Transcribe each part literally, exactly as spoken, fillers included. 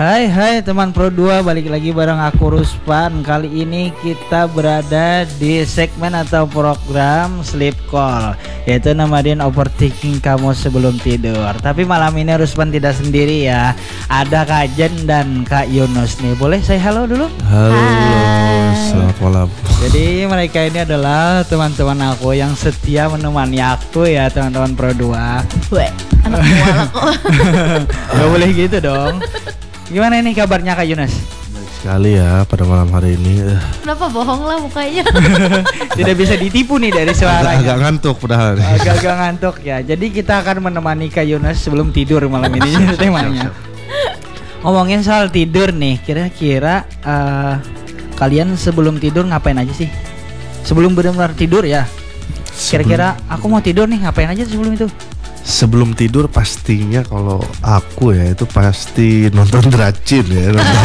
Hai hai teman Pro dua, balik lagi bareng aku Ruspan. Kali ini kita berada di segmen atau program Sleep Call, yaitu namarin overthinking kamu sebelum tidur. Tapi malam ini Ruspan tidak sendiri ya. Ada Kak Jen dan Kak Yunus nih. Boleh saya halo dulu? Halo, Hai. selamat malam. Jadi mereka ini adalah teman-teman aku yang setia menemani aku ya, teman-teman Pro dua. Weh, anak mualak kok. Gak boleh gitu dong. Gimana ini kabarnya Kak Yunus? Baik sekali ya pada malam hari ini. Eh, Kenapa bohong lah mukanya? Tidak bisa ditipu nih dari agak, suaranya. agak ngantuk padahal. Agak-agak ngantuk ya. Jadi kita akan menemani Kak Yunus sebelum tidur malam ini temanya. Ngomongin soal tidur nih, kira-kira uh, kalian sebelum tidur ngapain aja sih? Sebelum benar-benar tidur ya. Kira-kira aku mau tidur nih, ngapain aja sebelum itu? Sebelum tidur pastinya kalau aku ya itu pasti nonton Dracin ya. Nonton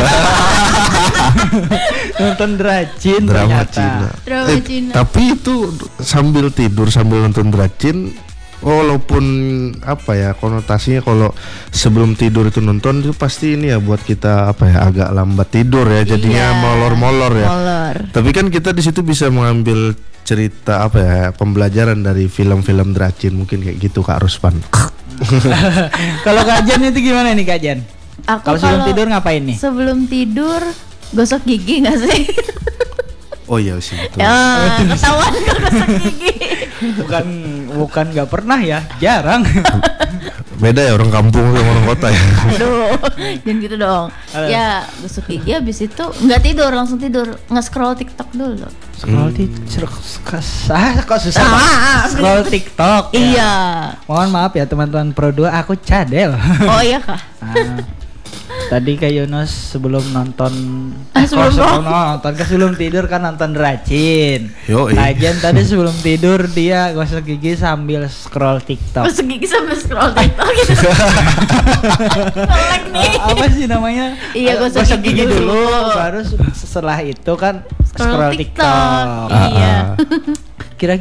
Nonton Dracin drama ternyata. Cina. Drama Eh, Cina. Tapi itu sambil tidur sambil nonton Dracin, walaupun apa ya konotasinya kalau sebelum tidur itu nonton itu pasti ini ya buat kita apa ya agak lambat tidur ya, jadinya Iya. molor-molor ya. Molor. Tapi kan kita di situ bisa mengambil cerita apa ya pembelajaran dari film-film Dracin, mungkin kayak gitu Kak Ruspan. Kalau Kak Jen itu gimana nih Kak Jen? Aku Kalau sebelum tidur ngapain nih? Sebelum tidur gosok gigi nggak sih? Oh iya sih betul. Ya, ketahuan nggak gosok gigi. Bukan bukan nggak pernah ya, jarang. Beda ya orang kampung sama orang kota ya. Aduh, jangan gitu dong. Aduh. Ya, gosok gigi habis itu nggak tidur, langsung tidur, nge-scroll TikTok dulu. Scroll Hmm. TikTok, ah kok susah Ah, banget. Scroll TikTok. ya. Iya. Mohon maaf ya teman-teman Pro dua, aku cadel. Oh iya kah? Ah, tadi Kak Yunus sebelum nonton Ah, eh, sebelum kok sebelum nonton. nonton kan sebelum tidur kan nonton Dracin. Yoi. Kak Jen tadi sebelum tidur dia gosok gigi sambil scroll TikTok. Gosok gigi sambil scroll TikTok gitu. Ngelek nih. A- apa sih namanya? Iya, Eh, gosok gigi dulu. baru setelah itu kan scroll, Scroll TikTok. TikTok. Iya. Ah, ah.